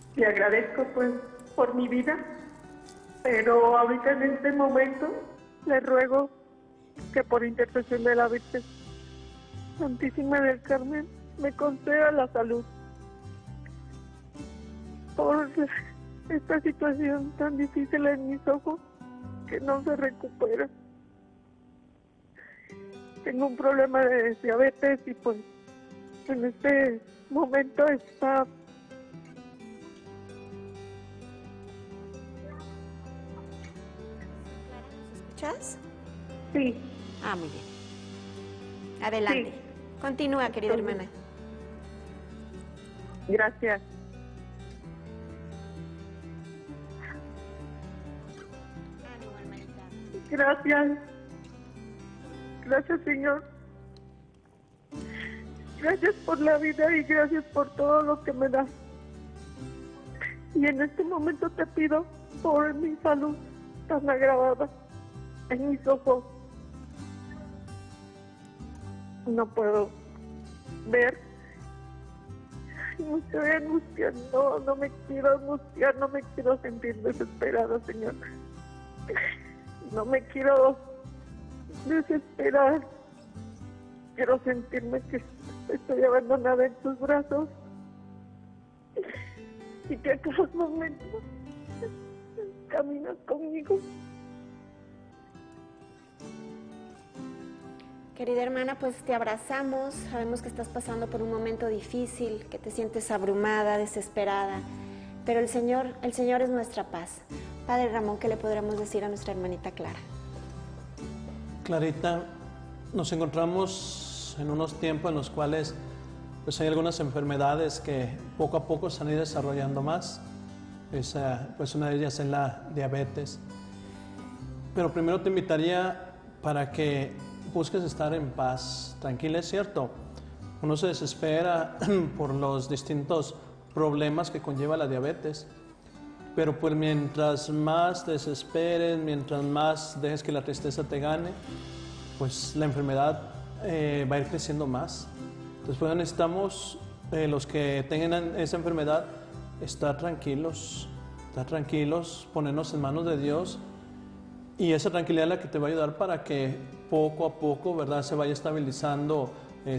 Le agradezco pues por mi vida, pero ahorita en este momento le ruego que por intercesión de la Virgen Santísima del Carmen me conceda la salud por esta situación tan difícil en mis ojos que no se recupera. Tengo un problema de diabetes y pues en este momento está... ¿Escuchas? Sí. Ah, muy bien. Adelante. Sí. Continúa, querida Entonces, hermana. Gracias. Ánimo, hermanita. Gracias. Gracias, Señor. Gracias por la vida y gracias por todo lo que me das. Y en este momento te pido por mi salud tan agravada en mis ojos. No puedo ver. Me estoy angustiando, no me quiero angustiar, no me quiero sentir desesperada, Señor. No me quiero desesperar. Quiero sentirme que estoy abandonada en tus brazos y que a cada momento caminas conmigo. Querida hermana, pues te abrazamos, sabemos que estás pasando por un momento difícil, que te sientes abrumada, desesperada, pero el Señor es nuestra paz. Padre Ramón, ¿qué le podremos decir a nuestra hermanita Clara? Clarita, nos encontramos en unos tiempos en los cuales pues hay algunas enfermedades que poco a poco se han ido desarrollando más. Pues una de ellas es la diabetes. Pero primero te invitaría para que busques estar en paz, tranquila, es cierto. Uno se desespera por los distintos problemas que conlleva la diabetes, pero pues mientras más te desesperes, mientras más dejes que la tristeza te gane, pues la enfermedad va a ir creciendo más. Entonces pues necesitamos, los que tengan esa enfermedad, estar tranquilos, ponernos en manos de Dios. Y esa tranquilidad es la que te va a ayudar para que poco a poco, ¿verdad?, se vaya estabilizando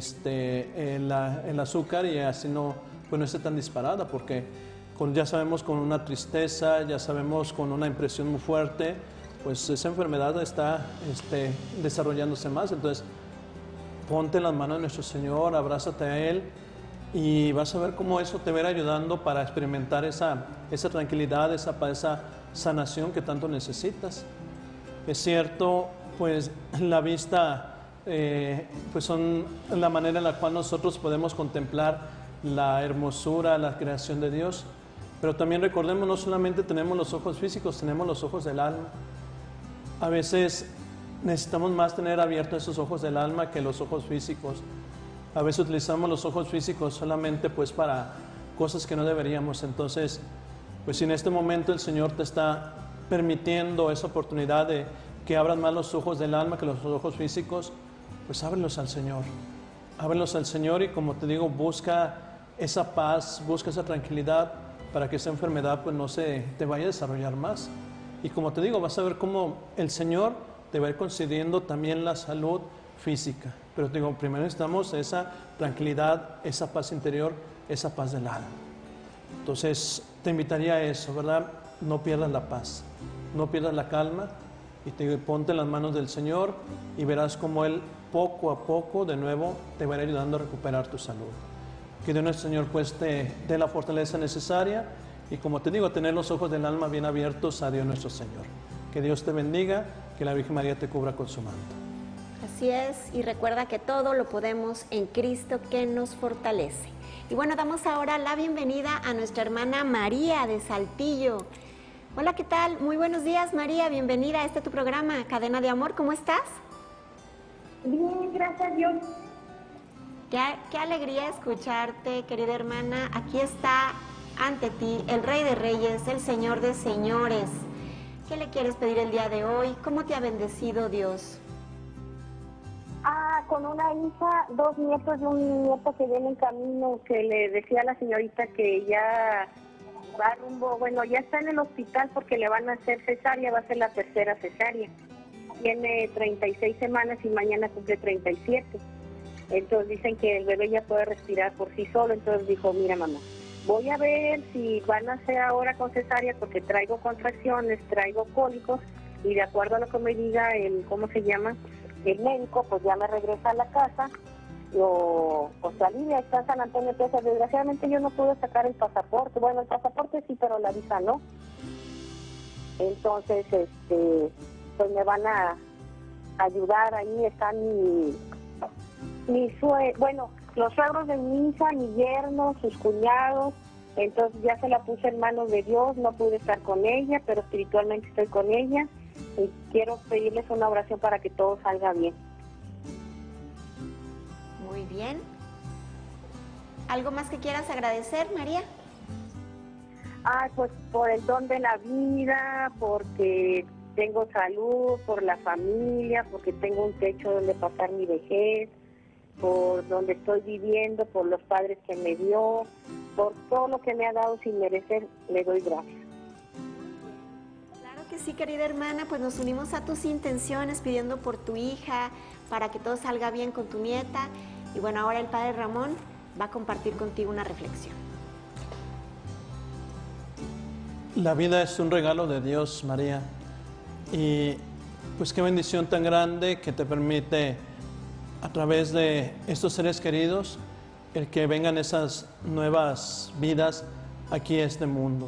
el azúcar y así pues no esté tan disparada, porque ya sabemos con una tristeza, ya sabemos con una impresión muy fuerte, pues esa enfermedad está desarrollándose más. Entonces, ponte en las manos de nuestro Señor, abrázate a Él y vas a ver cómo eso te va a ir ayudando para experimentar esa tranquilidad, esa paz, esa sanación que tanto necesitas. Es cierto, pues la vista pues son la manera en la cual nosotros podemos contemplar la hermosura, la creación de Dios, pero también recordemos, no solamente tenemos los ojos físicos, tenemos los ojos del alma. A veces necesitamos más tener abiertos esos ojos del alma que los ojos físicos. A veces utilizamos los ojos físicos solamente pues para cosas que no deberíamos. Entonces, pues si en este momento el Señor te está permitiendo esa oportunidad de que abran más los ojos del alma que los ojos físicos, pues ábrelos al Señor. Ábrelos al Señor y, como te digo, busca esa paz, busca esa tranquilidad para que esa enfermedad pues no se te vaya a desarrollar más. Y como te digo, vas a ver cómo el Señor te va a ir concediendo también la salud física. Pero te digo, primero necesitamos esa tranquilidad, esa paz interior, esa paz del alma. Entonces, te invitaría a eso, ¿verdad? No pierdas la paz, no pierdas la calma y ponte en las manos del Señor y verás cómo Él poco a poco de nuevo te va a ir ayudando a recuperar tu salud. Que Dios nuestro Señor pues te dé la fortaleza necesaria y, como te digo, tener los ojos del alma bien abiertos a Dios nuestro Señor. Que Dios te bendiga, que la Virgen María te cubra con su manto. Así es, y recuerda que todo lo podemos en Cristo que nos fortalece. Y bueno, damos ahora la bienvenida a nuestra hermana María de Saltillo. Hola, ¿qué tal? Muy buenos días, María, bienvenida a tu programa, Cadena de Amor, ¿cómo estás? Bien, gracias a Dios. Qué alegría escucharte, querida hermana. Aquí está ante ti el Rey de Reyes, el Señor de Señores. ¿Qué le quieres pedir el día de hoy? ¿Cómo te ha bendecido Dios? Con una hija, 2 nietos y un nieto que viene en camino, que le decía a la señorita que ya va rumbo, bueno, ya está en el hospital porque le van a hacer cesárea, va a ser la tercera cesárea. Tiene 36 semanas y mañana cumple 37. Entonces dicen que el bebé ya puede respirar por sí solo. Entonces dijo, mira mamá, voy a ver si van a hacer ahora con cesárea porque traigo contracciones, traigo cólicos y de acuerdo a lo que me diga el, ¿cómo se llama? El médico, pues ya me regresa a la casa. O sea, Lidia está en San Antonio, entonces desgraciadamente yo no pude sacar el pasaporte. Bueno, el pasaporte sí, pero la visa no. Entonces, pues me van a ayudar. Ahí están bueno, los suegros de mi hija, mi yerno, sus cuñados. Entonces ya se la puse en manos de Dios. No pude estar con ella, pero espiritualmente estoy con ella y quiero pedirles una oración para que todo salga bien. Muy bien. ¿Algo más que quieras agradecer, María? Pues por el don de la vida, porque tengo salud, por la familia, porque tengo un techo donde pasar mi vejez, por donde estoy viviendo, por los padres que me dio, por todo lo que me ha dado sin merecer, le doy gracias. Claro que sí, querida hermana, pues nos unimos a tus intenciones pidiendo por tu hija, para que todo salga bien con tu nieta. Y bueno, ahora el Padre Ramón va a compartir contigo una reflexión. La vida es un regalo de Dios, María. Y pues qué bendición tan grande que te permite, a través de estos seres queridos, el que vengan esas nuevas vidas aquí a este mundo.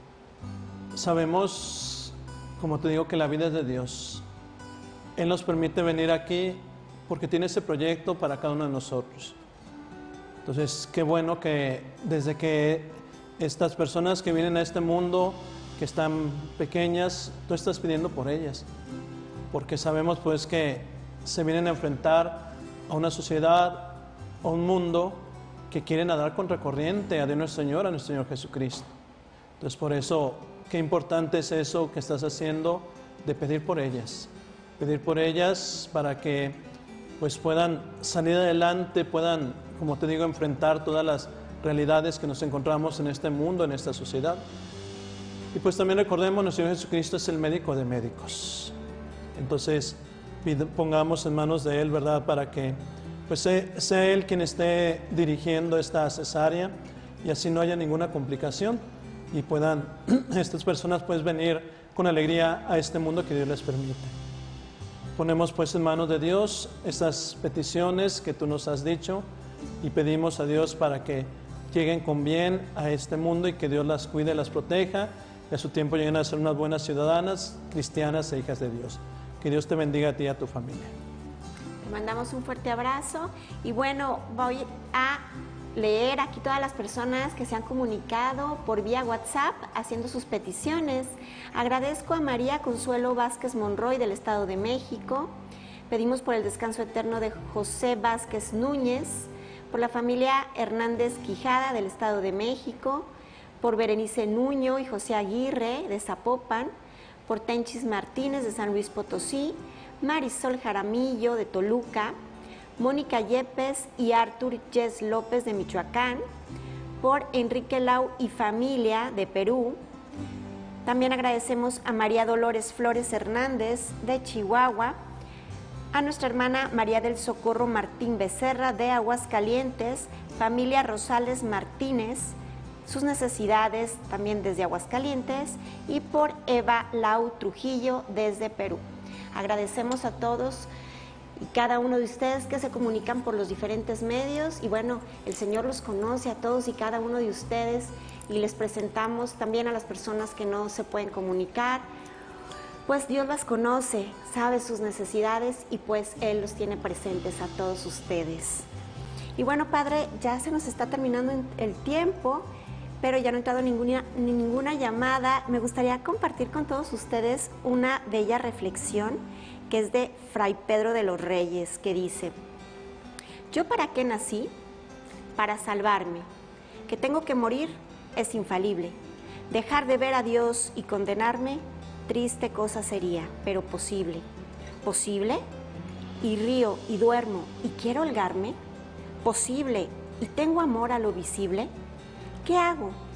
Sabemos, como te digo, que la vida es de Dios. Él nos permite venir aquí porque tiene ese proyecto para cada uno de nosotros. Entonces, qué bueno que desde que estas personas que vienen a este mundo, que están pequeñas, tú estás pidiendo por ellas, porque sabemos pues que se vienen a enfrentar a una sociedad, a un mundo que quiere nadar contracorriente a nuestro Señor Jesucristo. Entonces, por eso, qué importante es eso que estás haciendo de pedir por ellas para que pues puedan salir adelante, puedan, como te digo, enfrentar todas las realidades que nos encontramos en este mundo, en esta sociedad. Y pues también recordemos, nuestro Señor Jesucristo es el médico de médicos. Entonces, pongamos en manos de Él, ¿verdad?, para que pues sea Él quien esté dirigiendo esta cesárea y así no haya ninguna complicación y puedan estas personas pues venir con alegría a este mundo que Dios les permite. Ponemos pues en manos de Dios estas peticiones que tú nos has dicho y pedimos a Dios para que lleguen con bien a este mundo y que Dios las cuide, las proteja y a su tiempo lleguen a ser unas buenas ciudadanas, cristianas e hijas de Dios. Que Dios te bendiga a ti y a tu familia. Te mandamos un fuerte abrazo y bueno, voy a leer aquí todas las personas que se han comunicado por vía WhatsApp haciendo sus peticiones. Agradezco a María Consuelo Vázquez Monroy del Estado de México. Pedimos por el descanso eterno de José Vázquez Núñez, por la familia Hernández Quijada del Estado de México, por Berenice Nuño y José Aguirre de Zapopan, por Tenchis Martínez de San Luis Potosí, Marisol Jaramillo de Toluca, Mónica Yepes y Artur Yes López de Michoacán, por Enrique Lau y familia de Perú. También agradecemos a María Dolores Flores Hernández de Chihuahua, a nuestra hermana María del Socorro Martín Becerra de Aguascalientes, familia Rosales Martínez, sus necesidades también desde Aguascalientes, y por Eva Lau Trujillo desde Perú. Agradecemos a todos y cada uno de ustedes que se comunican por los diferentes medios y bueno, el Señor los conoce a todos y cada uno de ustedes y les presentamos también a las personas que no se pueden comunicar, pues Dios las conoce, sabe sus necesidades y pues Él los tiene presentes a todos ustedes. Y bueno, Padre, ya se nos está terminando el tiempo, pero ya no ha entrado ninguna llamada. Me gustaría compartir con todos ustedes una bella reflexión que es de Fray Pedro de los Reyes, que dice: ¿yo para qué nací? Para salvarme. Que tengo que morir es infalible. Dejar de ver a Dios y condenarme, triste cosa sería, pero posible. ¿Posible? Y río y duermo y quiero holgarme. ¿Posible? ¿Y tengo amor a lo visible? ¿Qué hago?